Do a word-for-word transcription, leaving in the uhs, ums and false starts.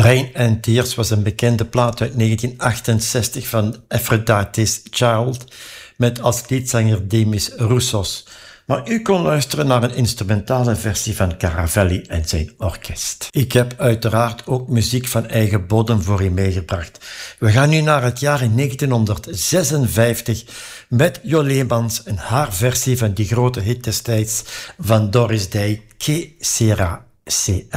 Rain and Tears was een bekende plaat uit negentien achtenzestig van Aphrodite's Child met als liedzanger Demis Roussos. Maar u kon luisteren naar een instrumentale versie van Caravelli en zijn orkest. Ik heb uiteraard ook muziek van eigen bodem voor u meegebracht. We gaan nu naar het jaar negentien met Jo Leemans en haar versie van die grote hit destijds van Doris Day, Que Sera Será.